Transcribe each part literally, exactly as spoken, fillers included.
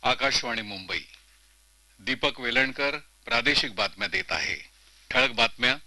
आकाशवाणी मुंबई. दीपक वेलणकर प्रादेशिक बातम्या देत आहे. ठळक बातम्या.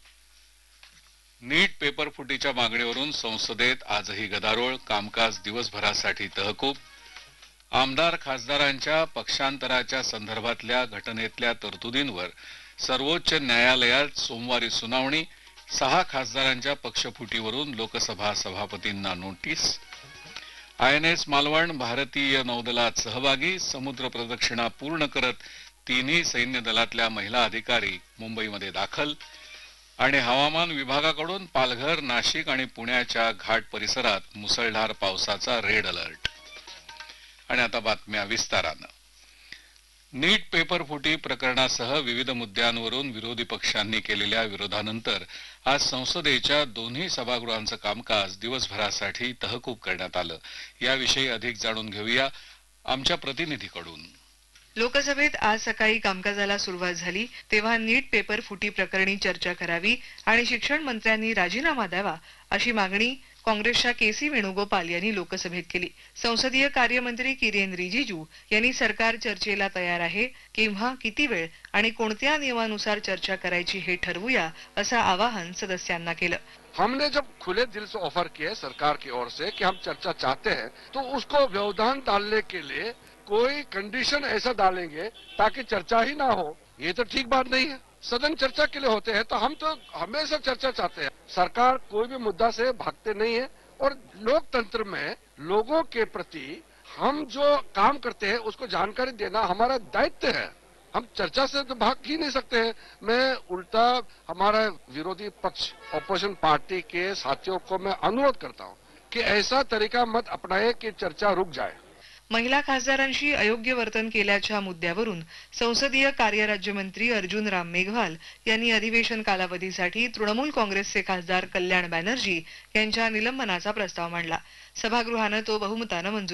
नीट पेपर फुटीच्या मागणीवरून संसदेत आजही गदारोळ, कामकाज दिवसभरासाठी तहकूब. आमदार खासदारांच्या पक्षांतराच्या संदर्भातल्या घटनेतल्या तरतुदींवर सर्वोच्च न्यायालयात सोमवारी सुनावणी. सहा खासदारांच्या पक्षफुटीवरून Lok Sabha सभापतींना notice. I N S Malvan भारतीय नौदलात सहभागी. समुद्र प्रदक्षिणा पूर्ण करत तिन्ही सैन्य दलातल्या महिला अधिकारी मुंबईमध्ये दाखल. आणि हवामान विभागाकडून पालघर, नाशिक आणि पुण्याच्या घाट परिसरात मुसळधार पावसाचा रेड अलर्ट. आणि आता बातम्या विस्तारानं. नीट पेपर फुटी प्रकरणासह विविध मुद्द्यांवरून विरोधी पक्षांनी केलेल्या विरोधानंतर आज संसदेच्या दोन्ही सभागृहांचं कामकाज दिवसभरासाठी तहकूब करण्यात आलं. याविषयी अधिक जाणून घेऊया आमच्या प्रतिनिधीकडून. लोकसभेत आज सकाळी कामकाजाला सुरुवात झाली तेव्हा नीट पेपर फुटी प्रकरणी चर्चा करावी आणि शिक्षण मंत्र्यांनी राजीनामा द्यावा अशी मागणी काँग्रेसच्या के सी वेणुगोपाल यांनी लोकसभेत केली. संसदीय कार्यमंत्री किरेन रिजिजू यांनी सरकार चर्चेला तयार आहे, केव्हा, किती वेळ आणि कोणत्या नियमानुसार चर्चा करायची हे ठरवूया असं आवाहन सदस्यांना केलं. हमने जब खुले दिल से ऑफर किया सरकार की ओर से कि हम चर्चा चाहते हैं तो उसको व्यवधान डालने के लिए कोई कंडीशन ऐसा डालेंगे ताकि चर्चा ही ना हो, ये तो ठीक बात नहीं है. सदन चर्चा के लिए होते हैं तो हम तो हमेशा चर्चा चाहते हैं. सरकार कोई भी मुद्दा से भागते नहीं है और लोकतंत्र में लोगों के प्रति हम जो काम करते हैं उसको जानकारी देना हमारा दायित्व है. हम चर्चा से तो भाग ही नहीं सकते हैं. मैं उल्टा हमारा विरोधी पक्ष ऑपोजिशन पार्टी के साथियों को मैं अनुरोध करता हूं कि ऐसा तरीका मत अपनाए कि चर्चा रुक जाए. महिला खासदारांशी अयोग्य वर्तन केल्याच्या मुद्द्यावरून संसदीय कार्य राज्यमंत्री अर्जुन राम मेघवाल यांनी अधिवेशन कालावधीसाठी तृणमूल काँग्रेसचे खासदार कल्याण बॅनर्जी यांच्या निलंबनाचा प्रस्ताव मांडला. सभागृहानं तो बहुमतानं मंजूर